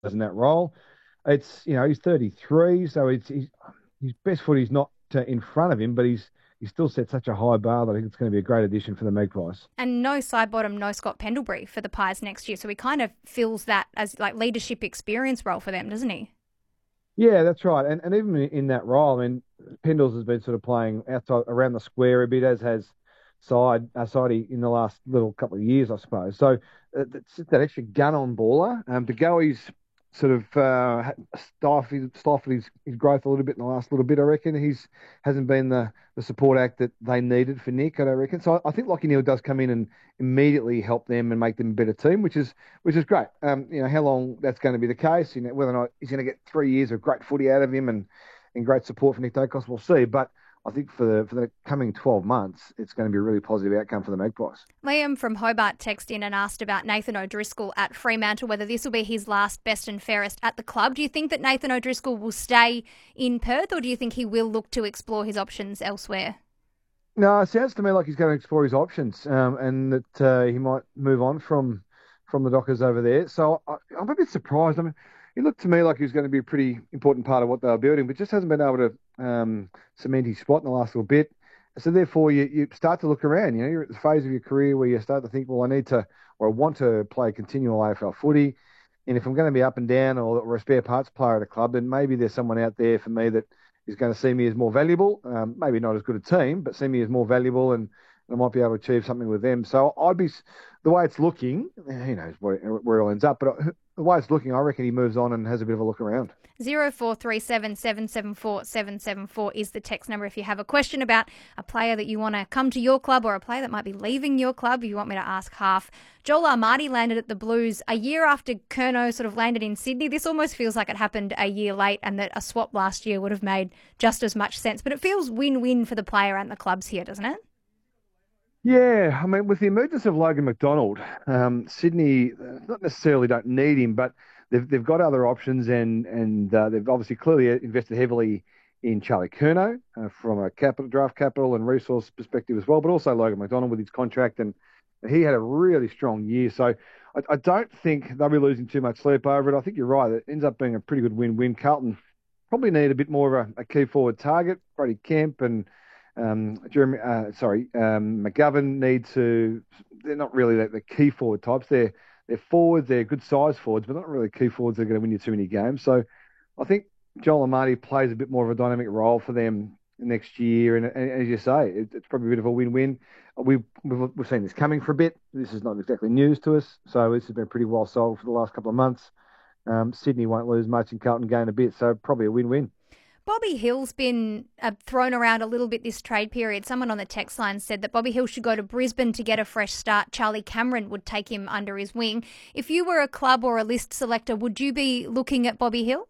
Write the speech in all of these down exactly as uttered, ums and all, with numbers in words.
in that role. It's, you know, he's thirty-three, so it's he's, his best foot is not uh, in front of him, but he's he's still set such a high bar that I think it's going to be a great addition for the Magpies. And no side bottom, no Scott Pendlebury for the Pies next year. So he kind of fills that as like leadership experience role for them, doesn't he? Yeah, that's right. And and even in in that role, I mean, Pendles has been sort of playing outside around the square a bit, as has Side uh, Sidey in the last little couple of years, I suppose. So uh, that's just that extra gun on baller. Um, to go, he's sort of uh, stifled, stifled his, his growth a little bit in the last little bit. I reckon he's hasn't been the, the support act that they needed for Nick. I don't reckon. So I think Lockie Neal does come in and immediately help them and make them a better team, which is which is great. Um, you know how long that's going to be the case, you know, whether or not he's going to get three years of great footy out of him and, and great support from Nick Dacos, we'll see. But I think for the for the coming twelve months, it's going to be a really positive outcome for the Magpies. Liam from Hobart texted in and asked about Nathan O'Driscoll at Fremantle, whether this will be his last best and fairest at the club. Do you think that Nathan O'Driscoll will stay in Perth, or do you think he will look to explore his options elsewhere? No, it sounds to me like he's going to explore his options, um, and that uh, he might move on from from the Dockers over there. So I, I'm a bit surprised. I mean, he looked to me like he was going to be a pretty important part of what they were building, but just hasn't been able to um, cement his spot in the last little bit. So therefore, you, you start to look around. You know, you're at the phase of your career where you start to think, well, I need to or I want to play continual A F L footy, and if I'm going to be up and down or, or a spare parts player at a club, then maybe there's someone out there for me that is going to see me as more valuable. Um, maybe not as good a team, but see me as more valuable, and I might be able to achieve something with them. So I'd be the way it's looking. Who knows where, where it all ends up, but the way it's looking, I reckon he moves on and has a bit of a look around. Zero four three seven seven seven four seven seven four is the text number if you have a question about a player that you want to come to your club or a player that might be leaving your club. If you want me to ask half. Joel Armati landed at the Blues a year after Curnow sort of landed in Sydney. This almost feels like it happened a year late and that a swap last year would have made just as much sense. But it feels win-win for the player and the clubs here, doesn't it? Yeah, I mean, with the emergence of Logan McDonald, um, Sydney uh, not necessarily don't need him, but they've they've got other options, and and uh, they've obviously clearly invested heavily in Charlie Curnow uh, from a capital draft capital and resource perspective as well, but also Logan McDonald with his contract, and he had a really strong year. So I, I don't think they'll be losing too much sleep over it. I think you're right; it ends up being a pretty good win-win. Carlton probably need a bit more of a, a key forward target. Brody Kemp and Um, Jeremy, uh, sorry, um, McGovern need to. They're not really the, the key forward types. They're they're forwards. They're good size forwards, but not really key forwards. That are going to win you too many games. So I think Joel Amati plays a bit more of a dynamic role for them next year. And, and as you say, it, it's probably a bit of a win-win. We've, we've we've seen this coming for a bit. This is not exactly news to us. So this has been pretty well sold for the last couple of months. Um, Sydney won't lose much, and Carlton gain a bit. So probably a win-win. Bobby Hill's been uh, thrown around a little bit this trade period. Someone on the text line said that Bobby Hill should go to Brisbane to get a fresh start. Charlie Cameron would take him under his wing. If you were a club or a list selector, would you be looking at Bobby Hill?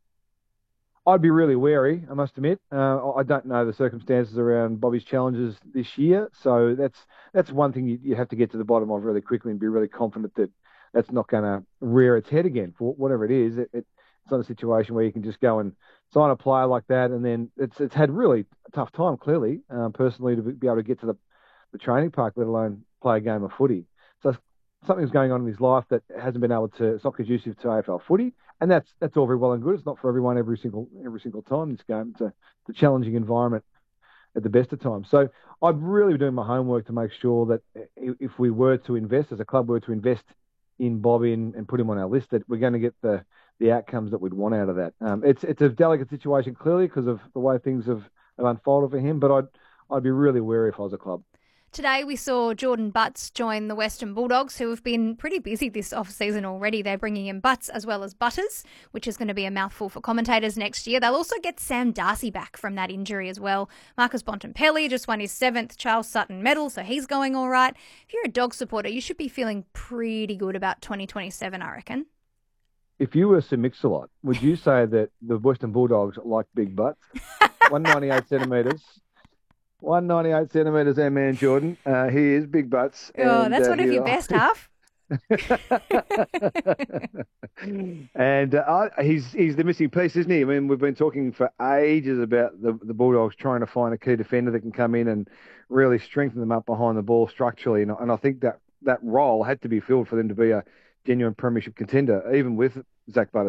I'd be really wary, I must admit. Uh, I don't know the circumstances around Bobby's challenges this year, so that's that's one thing you, you have to get to the bottom of really quickly and be really confident that that's not going to rear its head again for whatever it is. It, it, it's not a situation where you can just go and sign a player like that, and then it's it's had really a tough time, clearly, um, personally, to be able to get to the, the training park, let alone play a game of footy. So something's going on in his life that hasn't been able to. It's not conducive to A F L footy, and that's that's all very well and good. It's not for everyone every single every single time. This game, it's a, it's a challenging environment at the best of times. So I'd really be doing my homework to make sure that if we were to invest, as a club were to invest in Bobby and, and put him on our list, that we're going to get the the outcomes that we'd want out of that. Um, it's it's a delicate situation, clearly, because of the way things have, have unfolded for him, but I'd I'd be really wary if I was a club. Today we saw Jordan Butts join the Western Bulldogs, who have been pretty busy this off-season already. They're bringing in Butts as well as Butters, which is going to be a mouthful for commentators next year. They'll also get Sam Darcy back from that injury as well. Marcus Bontempelli just won his seventh Charles Sutton medal, so he's going all right. If you're a dog supporter, you should be feeling pretty good about twenty twenty-seven, I reckon. If you were Sir Mix-a-Lot, would you say that the Western Bulldogs like big butts? one ninety-eight centimetres. one ninety-eight centimetres, our man Jordan. Uh, he is big butts. Oh, and, that's uh, one of your best half. and uh, he's he's the missing piece, isn't he? I mean, we've been talking for ages about the, the Bulldogs trying to find a key defender that can come in and really strengthen them up behind the ball structurally. And, and I think that that role had to be filled for them to be a genuine premiership contender, even with Zach Butters.